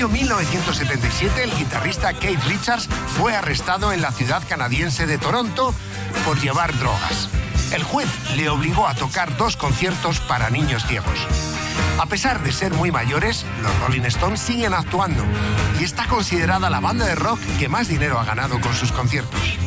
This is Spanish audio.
año 1977, el guitarrista Keith Richards fue arrestado en la ciudad canadiense de Toronto por llevar drogas. El juez le obligó a tocar 2 conciertos para niños ciegos. A pesar de ser muy mayores, los Rolling Stones siguen actuando y está considerada la banda de rock que más dinero ha ganado con sus conciertos.